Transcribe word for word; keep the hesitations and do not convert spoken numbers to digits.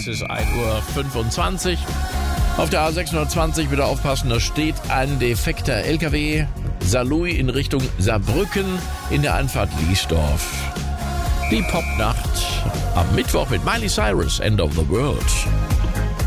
ist ein Uhr fünfundzwanzig. Auf der A sechshundertzwanzig, bitte aufpassen, da steht ein defekter L K W. Saarlouis in Richtung Saarbrücken in der Einfahrt Liesdorf. Die Popnacht am Mittwoch mit Miley Cyrus, End of the World.